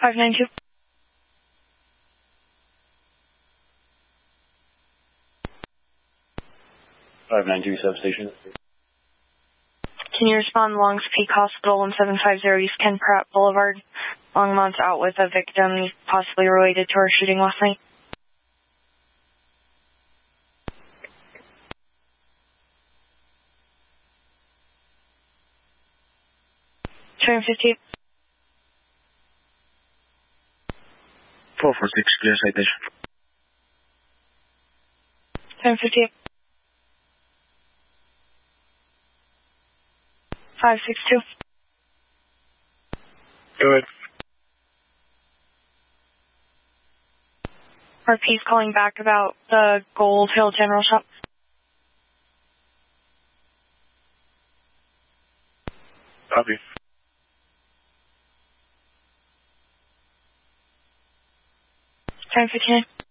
592. Substation. Can you respond Longs Peak Hospital 1750 East Ken Pratt Boulevard? Longmont's out with a victim possibly related to our shooting last night. $250. 446, clear citation. $250. 562. Go ahead. RP's calling back about the Gold Hill General Shop. Copy. 10:59.